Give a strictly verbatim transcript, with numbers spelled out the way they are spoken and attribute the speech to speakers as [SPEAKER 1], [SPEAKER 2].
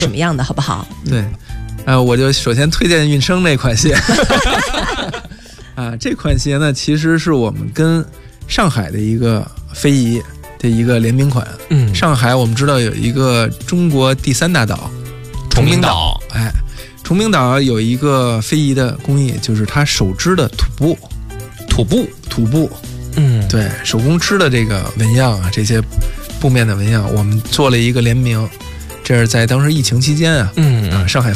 [SPEAKER 1] 什么样的，好不好？
[SPEAKER 2] 对，呃，我就首先推荐运生这款鞋。啊，这款鞋呢，其实是我们跟上海的一个非遗的一个联名款。
[SPEAKER 3] 嗯，
[SPEAKER 2] 上海我们知道有一个中国第三大岛，
[SPEAKER 3] 崇明岛。
[SPEAKER 2] 哎，崇明岛有一个非遗的工艺，就是它手织的土布，
[SPEAKER 3] 土布，
[SPEAKER 2] 土布。
[SPEAKER 3] 嗯，
[SPEAKER 2] 对，手工织的这个纹样啊，这些布面的纹样，我们做了一个联名。这是在当时疫情期间啊，
[SPEAKER 3] 嗯
[SPEAKER 2] 啊，上海